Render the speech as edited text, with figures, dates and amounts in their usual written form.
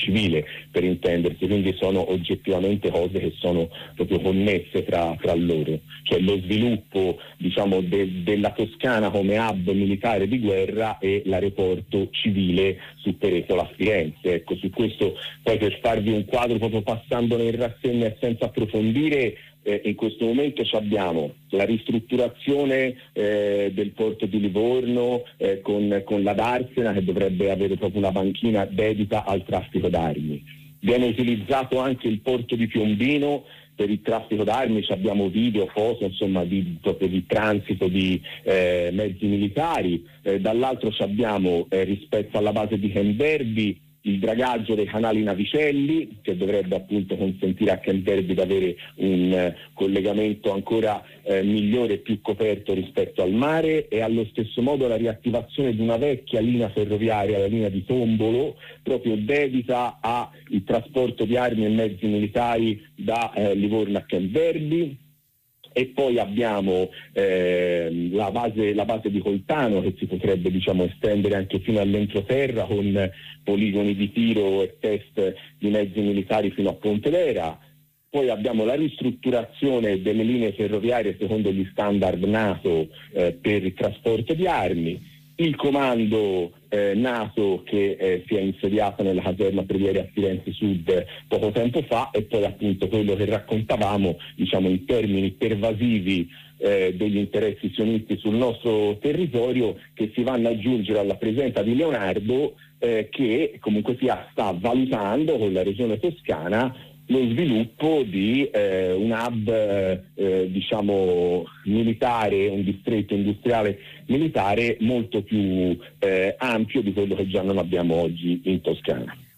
civile, per intendersi, quindi sono oggettivamente cose che sono proprio connesse tra loro, cioè lo sviluppo diciamo della Toscana come hub militare di guerra e l'aeroporto civile su Peresola a Firenze. Ecco, su questo poi, per farvi un quadro proprio passandone in rassegna e senza approfondire, in questo momento abbiamo la ristrutturazione del porto di Livorno con la Darsena, che dovrebbe avere proprio una banchina dedita al traffico d'armi. Viene utilizzato anche il porto di Piombino per il traffico d'armi, abbiamo video, foto, insomma, proprio di transito di mezzi militari. Dall'altro abbiamo rispetto alla base di Canterbury il dragaggio dei canali navicelli, che dovrebbe appunto consentire a Canterbury di avere un collegamento ancora migliore e più coperto rispetto al mare, e allo stesso modo la riattivazione di una vecchia linea ferroviaria, la linea di Tombolo, proprio dedita al trasporto di armi e mezzi militari da Livorno a Canterbury. E poi abbiamo la base di Coltano, che si potrebbe estendere anche fino all'entroterra, con poligoni di tiro e test di mezzi militari fino a Pontedera. Poi abbiamo la ristrutturazione delle linee ferroviarie secondo gli standard NATO per il trasporto di armi, il comando NATO che si è insediato nella caserma Previeri a Firenze Sud poco tempo fa, e poi appunto quello che raccontavamo in termini pervasivi degli interessi sionisti sul nostro territorio, che si vanno ad aggiungere alla presenza di Leonardo, che comunque sta valutando con la regione toscana lo sviluppo di un hub militare, un distretto industriale militare molto più ampio di quello che già non abbiamo oggi in Toscana.